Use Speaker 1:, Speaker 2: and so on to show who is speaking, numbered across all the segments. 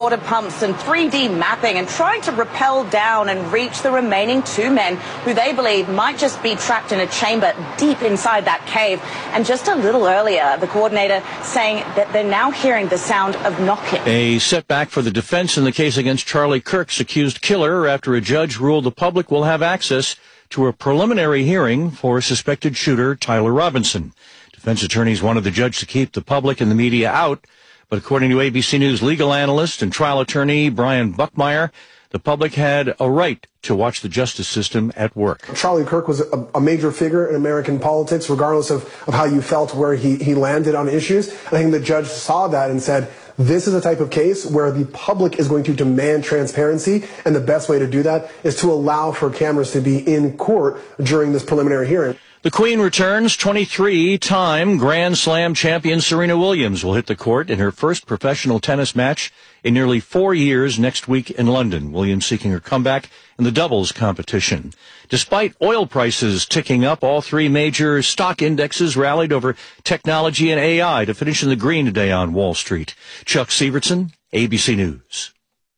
Speaker 1: water pumps and 3D mapping and trying to rappel down and reach the remaining 2 men who they believe might just be trapped in a chamber deep inside that cave. And just a little earlier, the coordinator saying that they're now hearing the sound of knocking.
Speaker 2: A setback for the defense in the case against Charlie Kirk's accused killer after a judge ruled the public will have access to a preliminary hearing for suspected shooter Tyler Robinson. Defense attorneys wanted the judge to keep the public and the media out, but according to ABC News legal analyst and trial attorney Brian Buckmeyer, the public had a right to watch the justice system at work.
Speaker 3: Charlie Kirk was a major figure in American politics, regardless of how you felt where he landed on issues. I think the judge saw that and said, this is a type of case where the public is going to demand transparency, and the best way to do that is to allow for cameras to be in court during this preliminary hearing.
Speaker 2: The Queen returns. 23-time Grand Slam champion Serena Williams will hit the court in her first professional tennis match in nearly 4 years next week in London. Williams seeking her comeback in the doubles competition. Despite oil prices ticking up, all three major stock indexes rallied over technology and AI to finish in the green today on Wall Street. Chuck Sievertson, ABC News.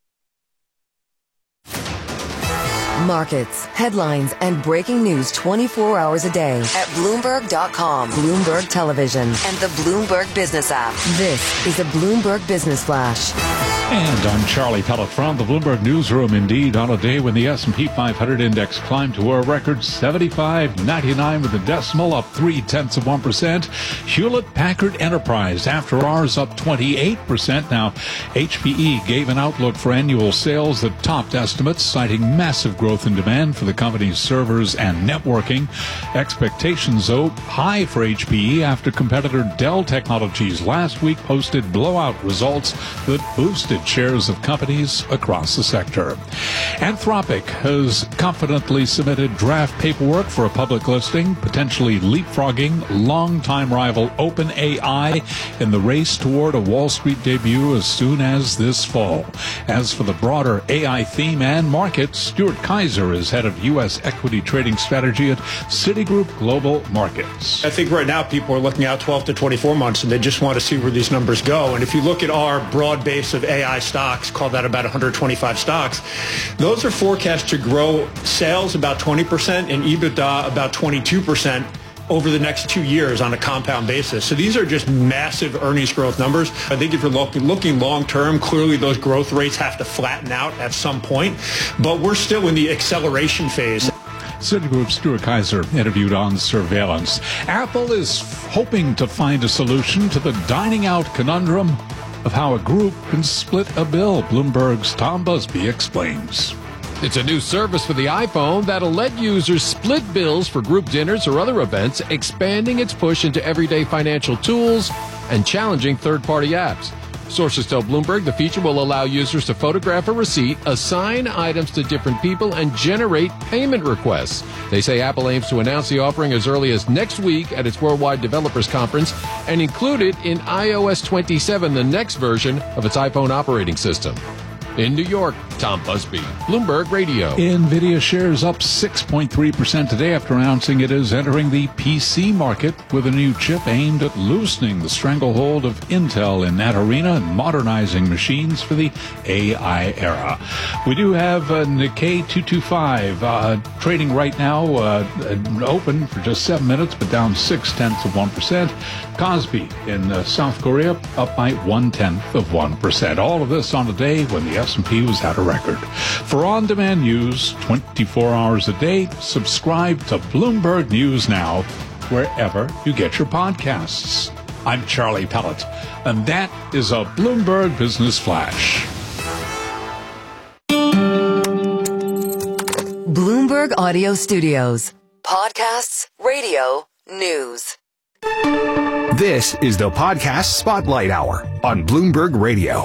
Speaker 4: Markets, headlines, and breaking news 24 hours a day at Bloomberg.com, Bloomberg Television, and the Bloomberg Business app. This is a Bloomberg Business Flash.
Speaker 5: And I'm Charlie Pellet from the Bloomberg Newsroom. Indeed, on a day when the S&P 500 index climbed to a record 75.99 with a decimal, up 0.3%. Hewlett-Packard Enterprise, after hours, up 28%. Now, HPE gave an outlook for annual sales that topped estimates, citing massive growth in demand for the company's servers and networking. Expectations, though, high for HPE after competitor Dell Technologies last week posted blowout results that boosted shares of companies across the sector. Anthropic has confidently submitted draft paperwork for a public listing, potentially leapfrogging longtime rival OpenAI in the race toward a Wall Street debut as soon as this fall. As for the broader AI theme and market, Stuart Kaiser is head of U.S. equity trading strategy at Citigroup Global Markets.
Speaker 6: I think right now people are looking out 12 to 24 months and they just want to see where these numbers go. And if you look at our broad base of AI stocks, call that about 125 stocks, those are forecast to grow sales about 20% and EBITDA about 22% over the next 2 years on a compound basis. So these are just massive earnings growth numbers. I think if you're looking long term, clearly those growth rates have to flatten out at some point, but we're still in the acceleration phase.
Speaker 5: Citigroup's Stuart Kaiser interviewed on surveillance. Apple is hoping to find a solution to the dining out conundrum of how a group can split a bill. Bloomberg's Tom Busby explains.
Speaker 7: It's a new service for the iPhone that'll let users split bills for group dinners or other events, expanding its push into everyday financial tools and challenging third-party apps. Sources tell Bloomberg the feature will allow users to photograph a receipt, assign items to different people, and generate payment requests. They say Apple aims to announce the offering as early as next week at its Worldwide Developers Conference and include it in iOS 27, the next version of its iPhone operating system. In New York, Tom Busby, Bloomberg Radio.
Speaker 5: NVIDIA shares up 6.3% today after announcing it is entering the PC market with a new chip aimed at loosening the stranglehold of Intel in that arena and modernizing machines for the AI era. We do have Nikkei 225 trading right now, open for just 7 minutes, but down 0.6%. Kospi in South Korea up by 0.1%. All of this on a day when the S&P was at a record. For on-demand news 24 hours a day, subscribe to Bloomberg News Now wherever you get your podcasts. I'm Charlie Pellet, and that is a Bloomberg Business Flash.
Speaker 4: Bloomberg Audio Studios. Podcasts, radio, news.
Speaker 8: This is the Podcast Spotlight Hour on Bloomberg Radio.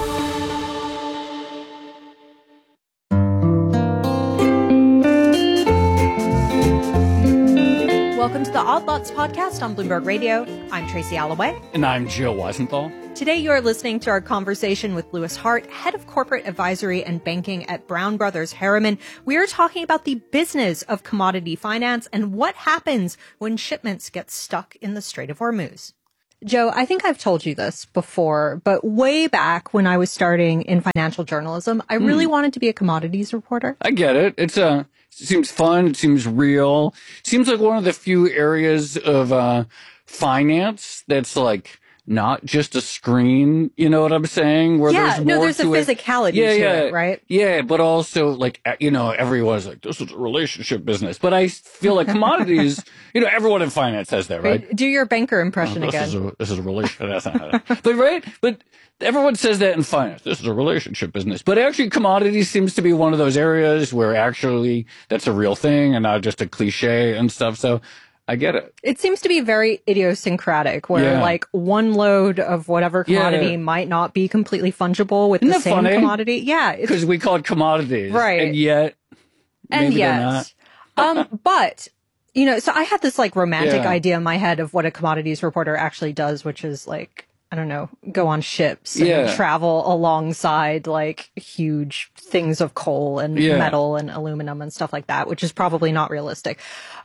Speaker 9: Welcome to the Odd Lots podcast on Bloomberg Radio. I'm Tracy Alloway.
Speaker 10: And I'm Jill Weisenthal.
Speaker 9: Today you are listening to our conversation with Louis Hart, head of corporate advisory and banking at Brown Brothers Harriman. We are talking about the business of commodity finance and what happens when shipments get stuck in the Strait of Hormuz. Joe, I think I've told you this before, but way back when I was starting in financial journalism, I really wanted to be a commodities reporter.
Speaker 10: I get it. It seems fun. It seems real. It seems like one of the few areas of finance that's like not just a screen, you know what I'm saying? Where
Speaker 9: there's a physicality to it, right?
Speaker 10: Yeah, but also like, everyone's like, this is a relationship business. But I feel like commodities, everyone in finance says that, right?
Speaker 9: Do your banker impression again.
Speaker 10: This is a relationship. But right? But everyone says that in finance. This is a relationship business. But actually commodities seems to be one of those areas where actually that's a real thing and not just a cliche and stuff. So I get it.
Speaker 9: It seems to be very idiosyncratic, where like one load of whatever commodity might not be completely fungible with the same commodity. Yeah.
Speaker 10: Because we call it commodities.
Speaker 9: Right.
Speaker 10: And yet, maybe they're not.
Speaker 9: But, so I had this like romantic idea in my head of what a commodities reporter actually does, which is like, I don't know, go on ships and travel alongside like huge things of coal and metal and aluminum and stuff like that, which is probably not realistic.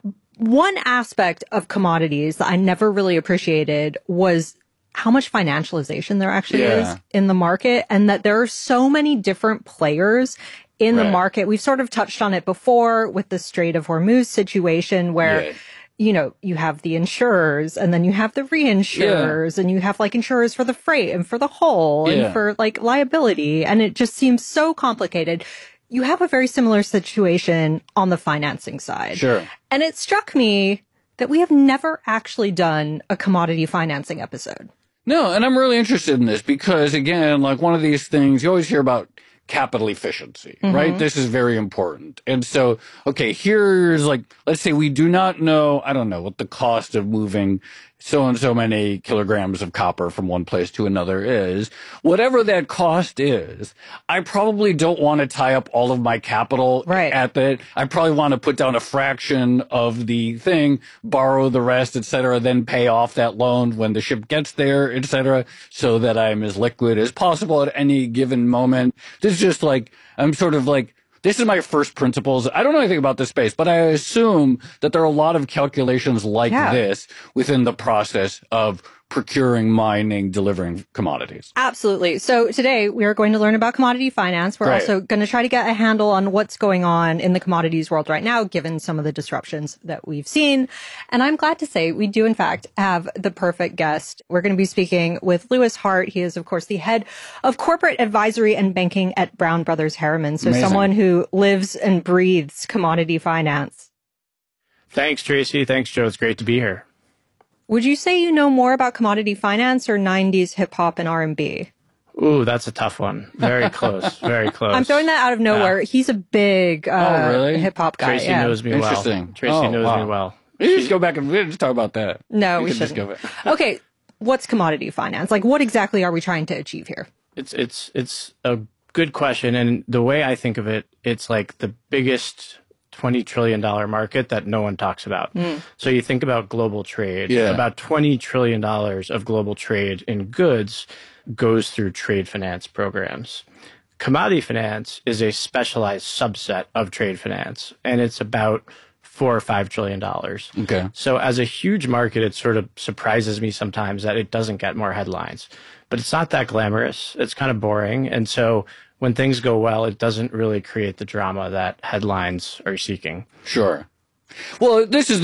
Speaker 9: One aspect of commodities that I never really appreciated was how much financialization there actually is in the market, and that there are so many different players in the market. We've sort of touched on it before with the Strait of Hormuz situation where, you have the insurers and then you have the reinsurers and you have like insurers for the freight and for the hull and for like liability. And it just seems so complicated. You have a very similar situation on the financing side.
Speaker 10: Sure.
Speaker 9: And it struck me that we have never actually done a commodity financing episode.
Speaker 10: No, and I'm really interested in this because, again, like one of these things, you always hear about capital efficiency, right? This is very important. And so, okay, here's like, let's say we do not know, I don't know, what the cost of moving so and so many kilograms of copper from one place to another is. Whatever that cost is, I probably don't want to tie up all of my capital at that. I probably want to put down a fraction of the thing, borrow the rest, et cetera, then pay off that loan when the ship gets there, et cetera, so that I'm as liquid as possible at any given moment. This is just like, I'm sort of like, this is my first principles. I don't know anything about this space, but I assume that there are a lot of calculations like this within the process of procuring, mining, delivering commodities.
Speaker 9: Absolutely. So today we are going to learn about commodity finance. We're also going to try to get a handle on what's going on in the commodities world right now, given some of the disruptions that we've seen. And I'm glad to say we do, in fact, have the perfect guest. We're going to be speaking with Louis Hart. He is, of course, the head of corporate advisory and banking at Brown Brothers Harriman. So someone who lives and breathes commodity finance.
Speaker 11: Thanks, Tracy. Thanks, Joe. It's great to be here.
Speaker 9: Would you say you know more about commodity finance or 90s hip hop and R&B?
Speaker 11: Ooh, that's a tough one. Very close. Very close.
Speaker 9: I'm throwing that out of nowhere. He's a big hip hop guy.
Speaker 11: Tracy knows me well.
Speaker 10: Interesting.
Speaker 11: Tracy knows me well.
Speaker 10: We just go back and just talk about that.
Speaker 9: No, we shouldn't. Just go okay, what's commodity finance? Like, what exactly are we trying to achieve here?
Speaker 11: It's a good question, and the way I think of it, it's like the biggest $20 trillion market that no one talks about. So you think about global trade, about $20 trillion of global trade in goods goes through trade finance programs. Commodity finance is a specialized subset of trade finance, and it's about $4 or $5 trillion.
Speaker 10: Okay.
Speaker 11: So as a huge market, it sort of surprises me sometimes that it doesn't get more headlines. But it's not that glamorous. It's kind of boring. And so when things go well, it doesn't really create the drama that headlines are seeking.
Speaker 10: Sure. Well,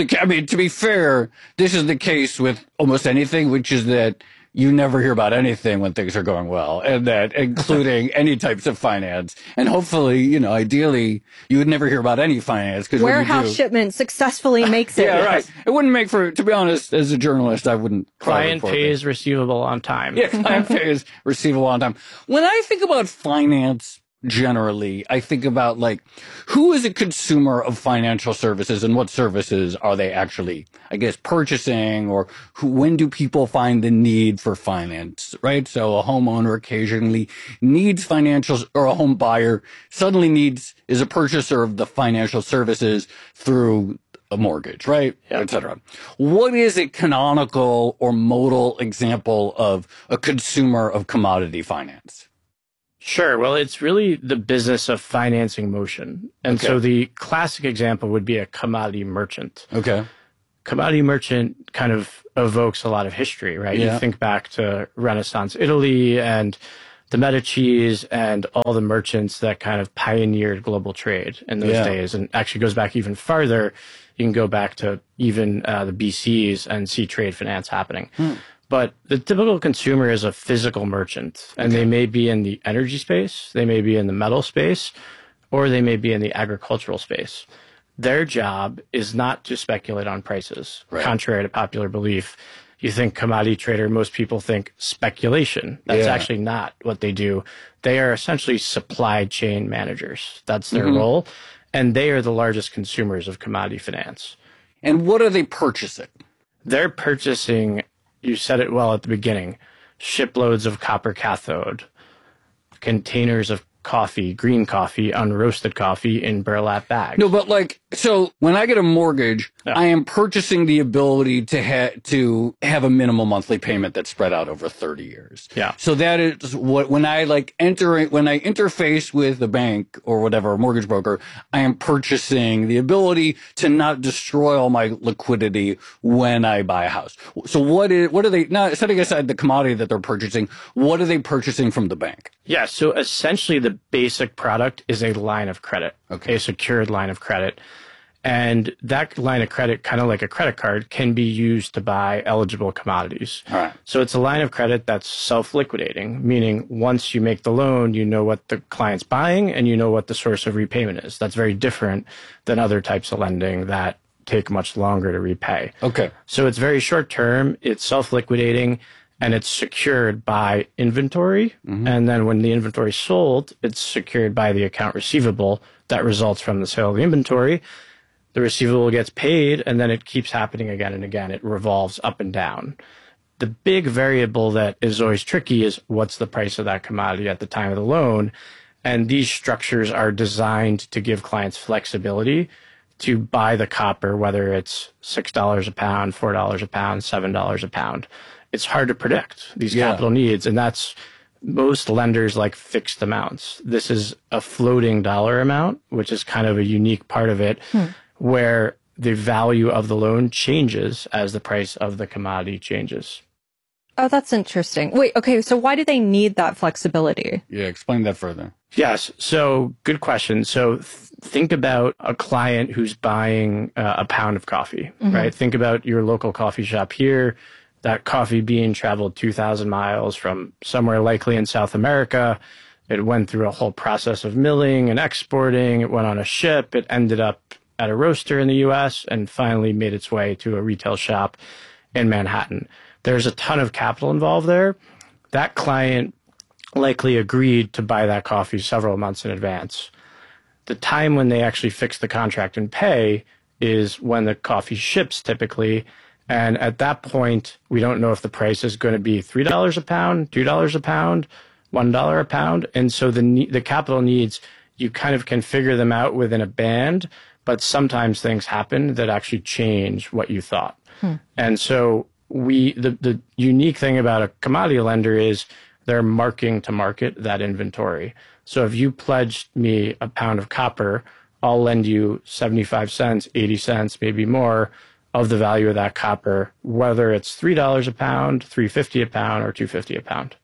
Speaker 10: to be fair, this is the case with almost anything, which is that you never hear about anything when things are going well, and that including any types of finance. And hopefully, ideally, you would never hear about any finance. Because
Speaker 9: warehouse shipment successfully makes it.
Speaker 10: Yeah, right. It wouldn't make for, to be honest, as a journalist, I wouldn't.
Speaker 11: Client pays receivable on time.
Speaker 10: Yeah, client pays receivable on time. When I think about finance, generally, I think about who is a consumer of financial services and what services are they actually, purchasing, or when do people find the need for finance, right? So a homeowner occasionally needs financials, or a home buyer suddenly is a purchaser of the financial services through a mortgage, right? Et cetera. What is a canonical or modal example of a consumer of commodity finance?
Speaker 11: Sure. Well, it's really the business of financing motion. And so the classic example would be a commodity merchant.
Speaker 10: Okay.
Speaker 11: commodity merchant kind of evokes a lot of history, right? You think back to Renaissance Italy and the Medicis and all the merchants that kind of pioneered global trade in those days, and actually goes back even farther. You can go back to even the BCs and see trade finance happening. But the typical consumer is a physical merchant, and they may be in the energy space, they may be in the metal space, or they may be in the agricultural space. Their job is not to speculate on prices, contrary to popular belief. You think commodity trader, most people think speculation. That's actually not what they do. They are essentially supply chain managers. That's their role. And they are the largest consumers of commodity finance.
Speaker 10: And what are they purchasing?
Speaker 11: They're purchasing, you said it well at the beginning, shiploads of copper cathode, containers of coffee, green coffee, unroasted coffee in burlap bags.
Speaker 10: No, but like, so when I get a mortgage, I am purchasing the ability to have a minimum monthly payment that's spread out over 30 years.
Speaker 11: Yeah.
Speaker 10: So that is what, when I interface with the bank or whatever, a mortgage broker, I am purchasing the ability to not destroy all my liquidity when I buy a house. So what are they, now setting aside the commodity that they're purchasing, what are they purchasing from the bank?
Speaker 11: Yeah. So essentially the basic product is a line of credit, a secured line of credit. And that line of credit, kind of like a credit card, can be used to buy eligible commodities.
Speaker 10: All right.
Speaker 11: So it's a line of credit that's self-liquidating, meaning once you make the loan, you know what the client's buying and you know what the source of repayment is. That's very different than other types of lending that take much longer to repay.
Speaker 10: Okay.
Speaker 11: So it's very short term, it's self-liquidating, and it's secured by inventory. And then when the inventory is sold, it's secured by the account receivable that results from the sale of the inventory. The receivable gets paid, and then it keeps happening again and again. It revolves up and down. The big variable that is always tricky is what's the price of that commodity at the time of the loan. And these structures are designed to give clients flexibility to buy the copper, whether it's $6 a pound, $4 a pound, $7 a pound. It's hard to predict these capital needs, and that's most lenders like fixed amounts. This is a floating dollar amount, which is kind of a unique part of it, where the value of the loan changes as the price of the commodity changes.
Speaker 9: Oh, that's interesting. Wait, okay, so why do they need that flexibility?
Speaker 10: Yeah, explain that further.
Speaker 11: Yes, so good question. So think about a client who's buying a pound of coffee, right? Think about your local coffee shop here. That coffee bean traveled 2,000 miles from somewhere likely in South America. It went through a whole process of milling and exporting. It went on a ship. It ended up at a roaster in the U.S. and finally made its way to a retail shop in Manhattan. There's a ton of capital involved there. That client likely agreed to buy that coffee several months in advance. The time when they actually fix the contract and pay is when the coffee ships typically. And at that point, we don't know if the price is going to be $3 a pound, $2 a pound, $1 a pound. And so the capital needs, you kind of can figure them out within a band, but sometimes things happen that actually change what you thought. And so the unique thing about a commodity lender is they're marking to market that inventory. So if you pledged me a pound of copper, I'll lend you 75 cents, 80 cents, maybe more of the value of that copper, whether it's $3 a pound, $3.50 a pound, or $2.50 a pound.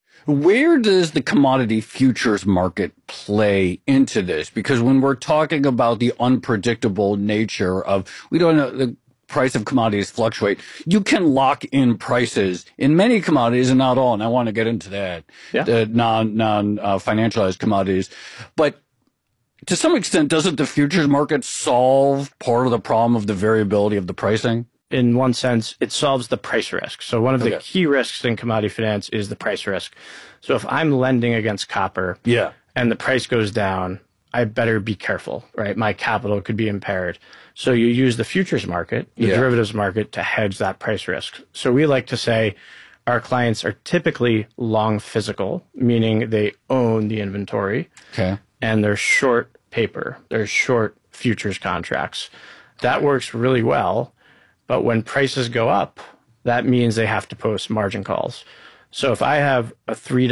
Speaker 10: Where does the commodity futures market play into this? Because when we're talking about the unpredictable nature of, we don't know, the price of commodities fluctuate, you can lock in prices in many commodities and not all, and I want to get into that, the non-financialized commodities. But to some extent, doesn't the futures market solve part of the problem of the variability of the pricing?
Speaker 11: In one sense, it solves the price risk. So one of the key risks in commodity finance is the price risk. So if I'm lending against copper and the price goes down, I better be careful, right? My capital could be impaired. So you use the futures market, the derivatives market, to hedge that price risk. So we like to say our clients are typically long physical, meaning they own the inventory. And they're short paper. They're short futures contracts. That works really well. But when prices go up, that means they have to post margin calls. So if I have a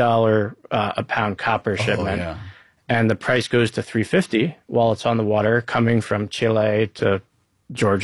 Speaker 11: $3 a pound copper shipment and the price goes to $3.50 while it's on the water coming from Chile to Georgia,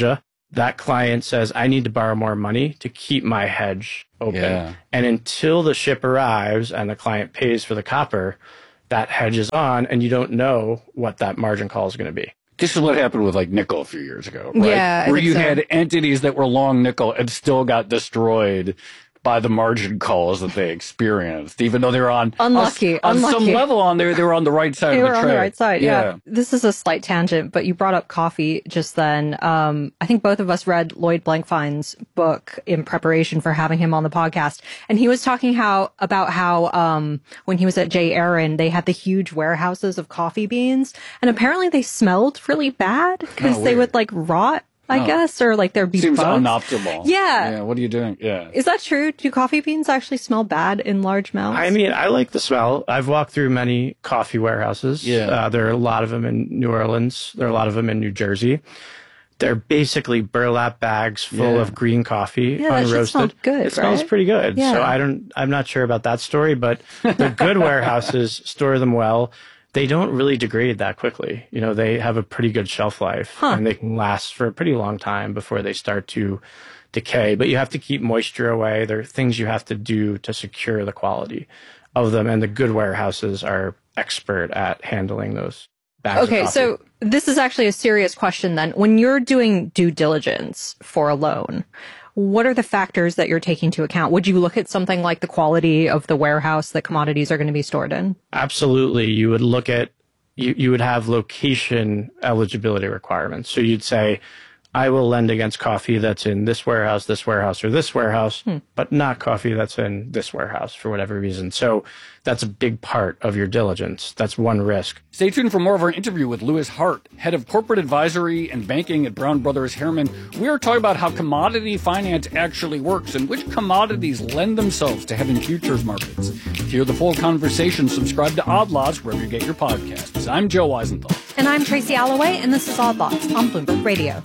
Speaker 11: that client says, I need to borrow more money to keep my hedge open.
Speaker 10: Yeah.
Speaker 11: And until the ship arrives and the client pays for the copper, that hedge is on, and you don't know what that margin call is going to be.
Speaker 10: This is what happened with like nickel a few years ago, right?
Speaker 9: Yeah,
Speaker 10: where you had entities that were long nickel and still got destroyed by the margin calls that they experienced, even though they were on
Speaker 9: unlucky
Speaker 10: some level on there, they were on the right side of the trade.
Speaker 9: They were on the right side, yeah. This is a slight tangent, but you brought up coffee just then. I think both of us read Lloyd Blankfein's book in preparation for having him on the podcast, and he was talking about how when he was at J. Aron, they had the huge warehouses of coffee beans, and apparently they smelled really bad because they would like rot. I guess, or like there'd be
Speaker 10: Seems
Speaker 9: bugs.
Speaker 10: unoptimal.
Speaker 9: Yeah.
Speaker 10: Yeah. What are you doing? Yeah.
Speaker 9: Is that true? Do coffee beans actually smell bad in large amounts?
Speaker 11: I mean, I like the smell. I've walked through many coffee warehouses.
Speaker 10: Yeah.
Speaker 11: There are a lot of them in New Orleans. There are a lot of them in New Jersey. They're basically burlap bags full of green coffee, unroasted.
Speaker 9: That smell good,
Speaker 11: it smells pretty good.
Speaker 9: Yeah.
Speaker 11: So I'm not sure about that story, but the good warehouses store them well. They don't really degrade that quickly. You know, they have a pretty good shelf life and they can last for a pretty long time before they start to decay. But you have to keep moisture away. There are things you have to do to secure the quality of them. And the good warehouses are expert at handling those bags of coffee.
Speaker 9: So this is actually a serious question then. When you're doing due diligence for a loan, what are the factors that you're taking into account? Would you look at something like the quality of the warehouse that commodities are going to be stored in?
Speaker 11: Absolutely. You would look at, you would have location eligibility requirements. So you'd say, I will lend against coffee that's in this warehouse, or this warehouse, but not coffee that's in this warehouse for whatever reason. So that's a big part of your diligence. That's one risk.
Speaker 10: Stay tuned for more of our interview with Louis Hart, head of corporate advisory and banking at Brown Brothers Harriman. We are talking about how commodity finance actually works and which commodities lend themselves to having futures markets. To hear the full conversation, subscribe to Odd Lots wherever you get your podcasts. I'm Joe Weisenthal.
Speaker 9: And I'm Tracy Alloway, and this is Odd Lots on Bloomberg Radio.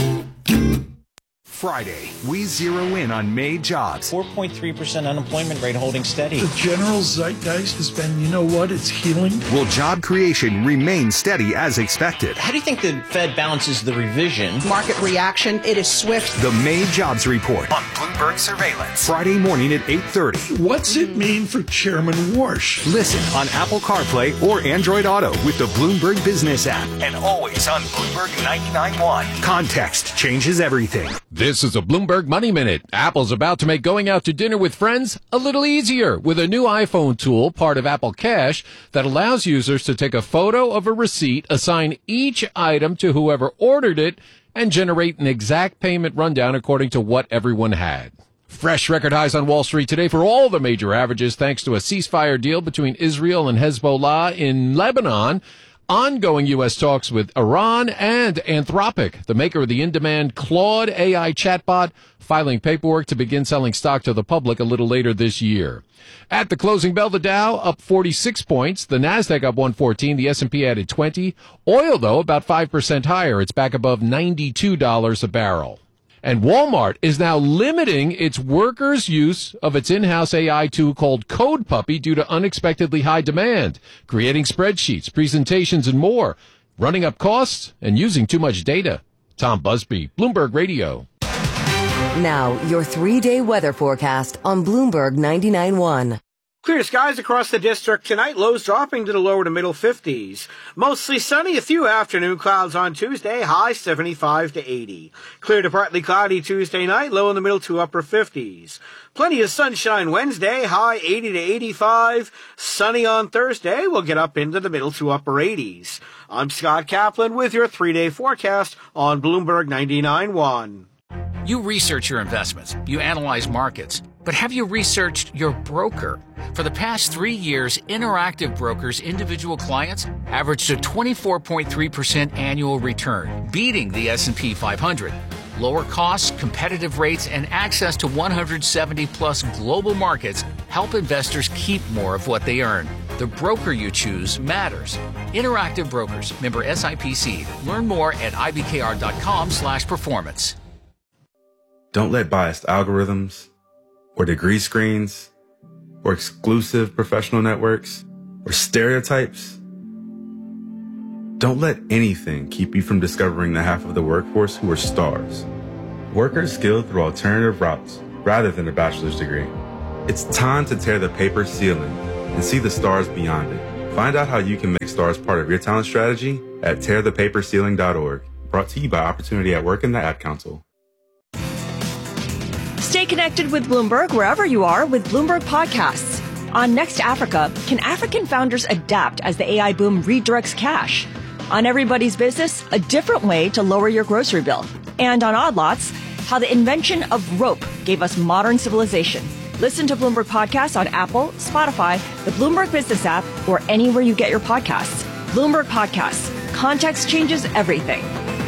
Speaker 8: Friday, we zero in on May jobs.
Speaker 12: 4.3% unemployment rate holding steady.
Speaker 13: The general zeitgeist has been, you know what, it's healing.
Speaker 8: Will job creation remain steady as expected?
Speaker 12: How do you think the Fed balances the revision?
Speaker 14: Market reaction, it is swift.
Speaker 8: The May jobs report on Bloomberg Surveillance. Friday morning at 8:30.
Speaker 13: What's it mean for Chairman Warsh?
Speaker 8: Listen on Apple CarPlay or Android Auto with the Bloomberg Business app. And always on Bloomberg 99.1. Context changes everything.
Speaker 7: This is a Bloomberg Money Minute. Apple's about to make going out to dinner with friends a little easier with a new iPhone tool, part of Apple Cash, that allows users to take a photo of a receipt, assign each item to whoever ordered it, and generate an exact payment rundown according to what everyone had. Fresh record highs on Wall Street today for all the major averages thanks to a ceasefire deal between Israel and Hezbollah in Lebanon. Ongoing U.S. talks with Iran and Anthropic, the maker of the in-demand Claude AI chatbot, filing paperwork to begin selling stock to the public a little later this year. At the closing bell, the Dow up 46 points, the Nasdaq up 114, the S&P added 20. Oil, though, about 5% higher. It's back above $92 a barrel. And Walmart is now limiting its workers' use of its in-house AI tool called Code Puppy due to unexpectedly high demand, creating spreadsheets, presentations, and more, running up costs and using too much data. Tom Busby, Bloomberg Radio.
Speaker 4: Now, your 3-day weather forecast on Bloomberg 99.1.
Speaker 15: Clear skies across the district tonight, lows dropping to the lower to middle 50s. Mostly sunny, a few afternoon clouds on Tuesday, high 75 to 80. Clear to partly cloudy Tuesday night, low in the middle to upper 50s. Plenty of sunshine Wednesday, high 80 to 85. Sunny on Thursday, we'll get up into the middle to upper 80s. I'm Scott Kaplan with your 3-day forecast on Bloomberg 99.1.
Speaker 16: You research your investments, you analyze markets, but have you researched your broker? For the past 3 years, Interactive Brokers' individual clients averaged a 24.3% annual return, beating the S&P 500. Lower costs, competitive rates, and access to 170-plus global markets help investors keep more of what they earn. The broker you choose matters. Interactive Brokers, member SIPC. Learn more at ibkr.com/performance.
Speaker 17: Don't let biased algorithms or degree screens or exclusive professional networks or stereotypes. Don't let anything keep you from discovering the half of the workforce who are stars, Workers skilled through alternative routes rather than a bachelor's degree. It's time to tear the paper ceiling and see the stars beyond it. Find out how you can make stars part of your talent strategy at tearthepaperceiling.org. Brought to you by Opportunity at Work and the Ad Council.
Speaker 18: Stay connected with Bloomberg wherever you are with Bloomberg Podcasts. On Next Africa, can African founders adapt as the AI boom redirects cash? On Everybody's Business, a different way to lower your grocery bill. And on Odd Lots, how the invention of rope gave us modern civilization. Listen to Bloomberg Podcasts on Apple, Spotify, the Bloomberg Business app, or anywhere you get your podcasts. Bloomberg Podcasts. Context changes everything.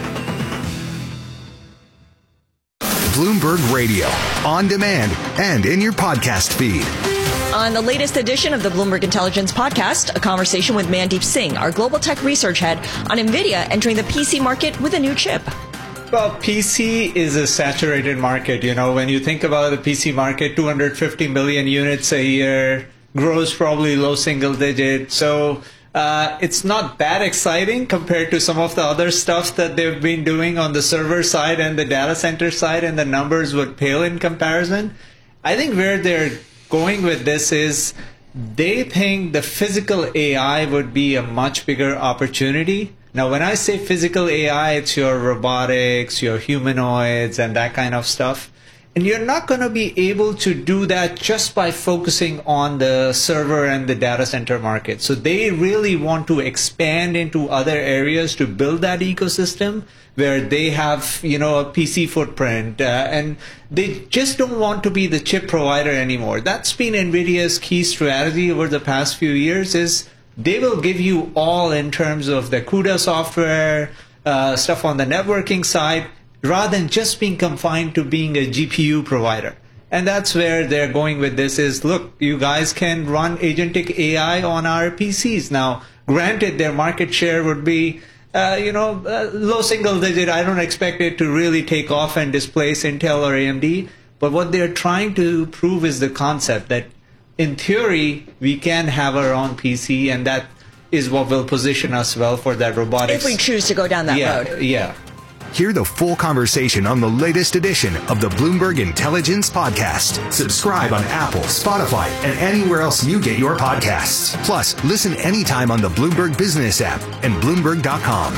Speaker 19: Bloomberg Radio, on demand and in your podcast feed.
Speaker 18: On the latest edition of the Bloomberg Intelligence Podcast, a conversation with Mandeep Singh, our global tech research head, on NVIDIA entering the PC market with a new chip.
Speaker 20: Well, PC is a saturated market. You know, when you think about the PC market, 250 million units a year, grows probably low single digit. So it's not that exciting compared to some of the other stuff that they've been doing on the server side and the data center side, and the numbers would pale in comparison. I think where they're going with this is they think the physical AI would be a much bigger opportunity. Now, when I say physical AI, it's your robotics, your humanoids, and that kind of stuff. And you're not going to be able to do that just by focusing on the server and the data center market. So they really want to expand into other areas to build that ecosystem where they have, you know, a PC footprint, and they just don't want to be the chip provider anymore. That's been NVIDIA's key strategy over the past few years, is they will give you all in terms of the CUDA software, stuff on the networking side, rather than just being confined to being a GPU provider. And that's where they're going with this is, look, you guys can run agentic AI on our PCs. Now, granted, their market share would be, low single digit. I don't expect it to really take off and displace Intel or AMD. But what they're trying to prove is the concept that, in theory, we can have our own PC, and that is what will position us well for that robotics.
Speaker 18: If we choose to go down that road.
Speaker 20: Yeah.
Speaker 19: Hear the full conversation on the latest edition of the Bloomberg Intelligence Podcast. Subscribe on Apple, Spotify, and anywhere else you get your podcasts. Plus, listen anytime on the Bloomberg Business app and Bloomberg.com.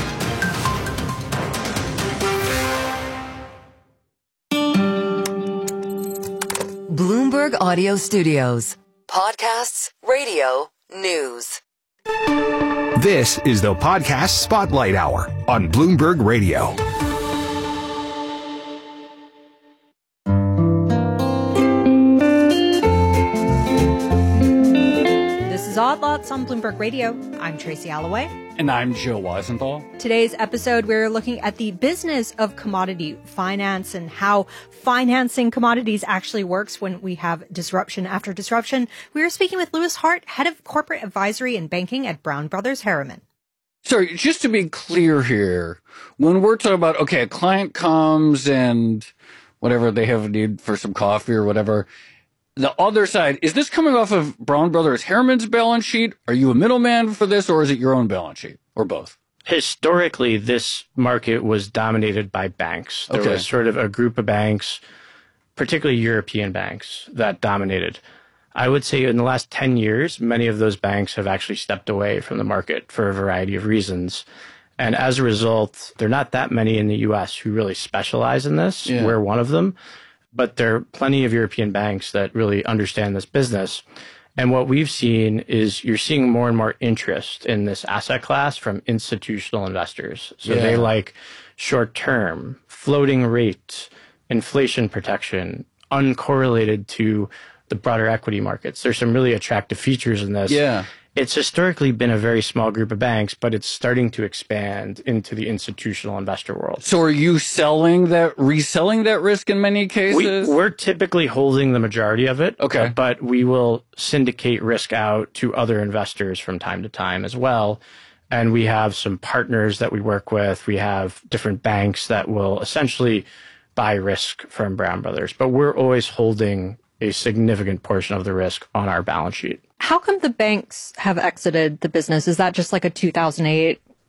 Speaker 4: Bloomberg Audio Studios. Podcasts, radio, news.
Speaker 19: This is the Podcast Spotlight Hour on Bloomberg Radio.
Speaker 9: This is Odd Lots on Bloomberg Radio. I'm Tracy Alloway.
Speaker 10: And I'm Joe Weisenthal.
Speaker 9: Today's episode, we're looking at the business of commodity finance and how financing commodities actually works when we have disruption after disruption. We are speaking with Louis Hart, head of corporate advisory and banking at Brown Brothers Harriman.
Speaker 10: Sorry, just to be clear here, when we're talking about, okay, a client comes and whatever, they have a need for some coffee or whatever, the other side, is this coming off of Brown Brothers Harriman's balance sheet? Are you a middleman for this, or is it your own balance sheet, or both?
Speaker 11: Historically, this market was dominated by banks. There was sort of a group of banks, particularly European banks, that dominated. I would say in the last 10 years, many of those banks have actually stepped away from the market for a variety of reasons. And as a result, there are not that many in the U.S. who really specialize in this. Yeah. We're one of them. But there are plenty of European banks that really understand this business. And what we've seen is you're seeing more and more interest in this asset class from institutional investors. So they like short-term, floating rate, inflation protection, uncorrelated to the broader equity markets. There's some really attractive features in this. Yeah. It's historically been a very small group of banks, but it's starting to expand into the institutional investor world.
Speaker 10: So are you reselling that risk in many cases?
Speaker 11: We're typically holding the majority of it. Okay. But we will syndicate risk out to other investors from time to time as well. And we have some partners that we work with. We have different banks that will essentially buy risk from Brown Brothers. But we're always holding a significant portion of the risk on our balance sheet.
Speaker 9: How come the banks have exited the business? Is that just like a 2008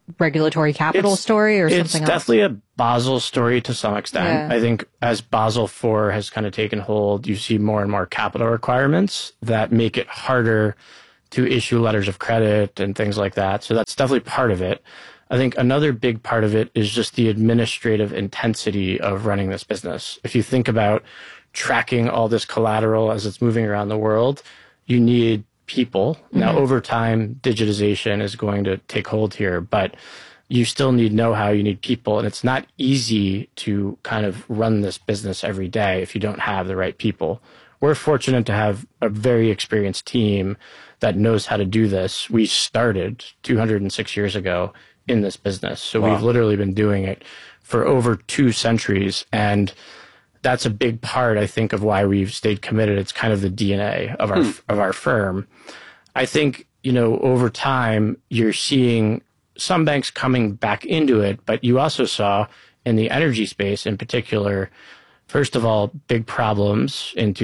Speaker 9: regulatory capital story or something else?
Speaker 11: It's definitely a Basel story to some extent. Yeah. I think as Basel IV has kind of taken hold, you see more and more capital requirements that make it harder to issue letters of credit and things like that. So that's definitely part of it. I think another big part of it is just the administrative intensity of running this business. If you think about tracking all this collateral as it's moving around the world, you need people. Now, over time, digitization is going to take hold here, but you still need know-how, you need people, and it's not easy to kind of run this business every day if you don't have the right people. We're fortunate to have a very experienced team that knows how to do this. We started 206 years ago in this business. So We've literally been doing it for over 2 centuries. And that's a big part, I think, of why we've stayed committed. It's kind of the DNA of our firm. I think, over time, you're seeing some banks coming back into it, but you also saw in the energy space in particular, first of all, big problems in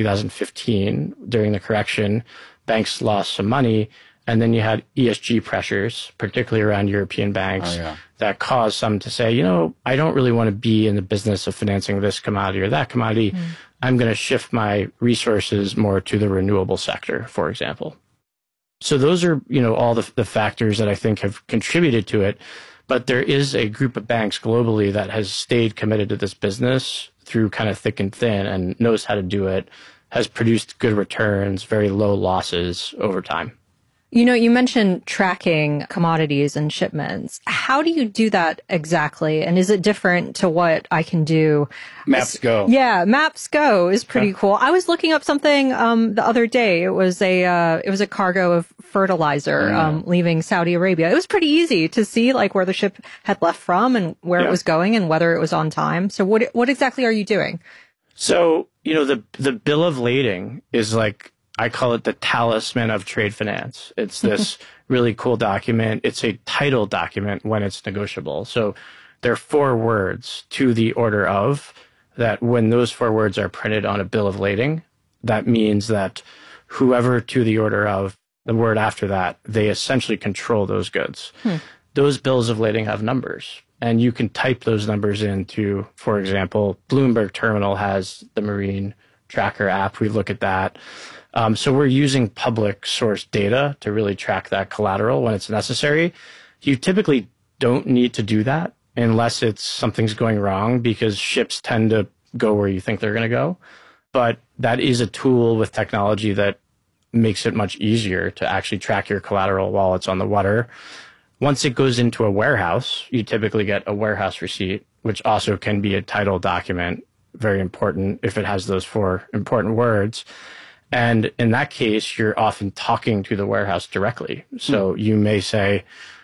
Speaker 11: 2015 during the correction. Banks lost some money. And then you had ESG pressures, particularly around European banks, that caused some to say, I don't really want to be in the business of financing this commodity or that commodity. I'm going to shift my resources more to the renewable sector, for example. So those are, all the factors that I think have contributed to it. But there is a group of banks globally that has stayed committed to this business through kind of thick and thin and knows how to do it, has produced good returns, very low losses over time.
Speaker 9: You mentioned tracking commodities and shipments. How do you do that exactly? And is it different to what I can do?
Speaker 10: Maps Go.
Speaker 9: Yeah, Maps Go is pretty cool. I was looking up something the other day. It was a cargo of fertilizer leaving Saudi Arabia. It was pretty easy to see like where the ship had left from and where it was going and whether it was on time. So what exactly are you doing?
Speaker 11: So, the bill of lading is like, I call it the talisman of trade finance. It's this really cool document. It's a title document when it's negotiable. So there are 4 words to the order of that. When those 4 words are printed on a bill of lading, that means that whoever to the order of, the word after that, they essentially control those goods. Those bills of lading have numbers. And you can type those numbers into, for example, Bloomberg Terminal has the Marine Tracker app. We look at that. So we're using public source data to really track that collateral when it's necessary. You typically don't need to do that unless something's going wrong, because ships tend to go where you think they're going to go. But that is a tool with technology that makes it much easier to actually track your collateral while it's on the water. Once it goes into a warehouse, you typically get a warehouse receipt, which also can be a title document, very important if it has those 4 important words. And in that case, you're often talking to the warehouse directly. So you may say,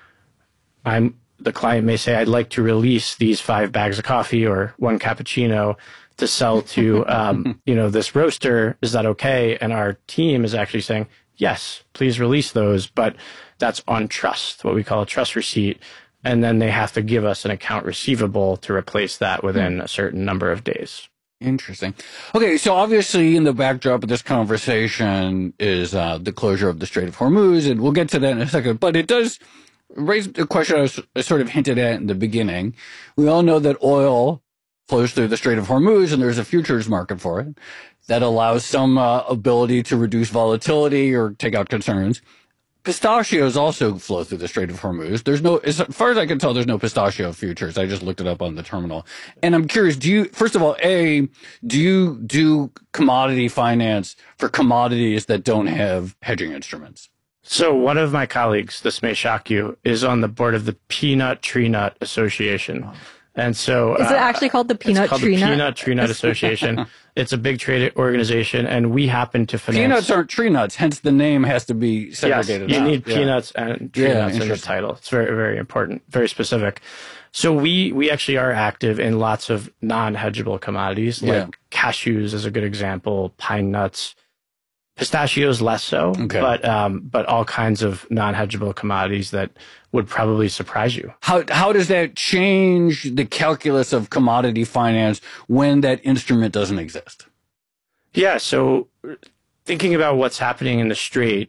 Speaker 11: the client may say, I'd like to release these 5 bags of coffee or 1 cappuccino to sell to, this roaster. Is that okay? And our team is actually saying, yes, please release those. But that's on trust, what we call a trust receipt. And then they have to give us an account receivable to replace that within a certain number of days.
Speaker 10: Interesting. Okay, so obviously in the backdrop of this conversation is the closure of the Strait of Hormuz, and we'll get to that in a second. But it does raise the question I sort of hinted at in the beginning. We all know that oil flows through the Strait of Hormuz, and there's a futures market for it that allows some ability to reduce volatility or take out concerns. Pistachios also flow through the Strait of Hormuz. There's no, as far as I can tell, there's no pistachio futures. I just looked it up on the terminal. And I'm curious, first of all, do you do commodity finance for commodities that don't have hedging instruments?
Speaker 11: So one of my colleagues, this may shock you, is on the board of the Peanut Tree Nut Association. And so
Speaker 9: is it actually called the Peanut Tree Nut?
Speaker 11: Peanut Tree Nut Association. It's a big trade organization, and we happen to finance.
Speaker 10: Peanuts aren't tree nuts, hence the name has to be segregated.
Speaker 11: Yes, you need peanuts and tree nuts in the title. It's very, very important, very specific. So we actually are active in lots of non-hedgeable commodities, like cashews is a good example, pine nuts. Pistachios less so, but all kinds of non-hedgeable commodities that would probably surprise you.
Speaker 10: How does that change the calculus of commodity finance when that instrument doesn't exist?
Speaker 11: Yeah, so thinking about what's happening in the Strait,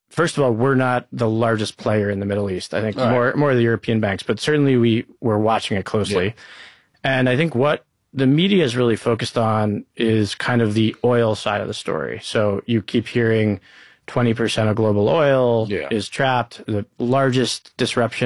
Speaker 11: first of all, we're not the largest player in the Middle East. I think more the European banks, but certainly we're watching it closely. Yeah. And I think what the media is really focused on is kind of the oil side of the story. So you keep hearing 20% of global oil is trapped. The largest disruption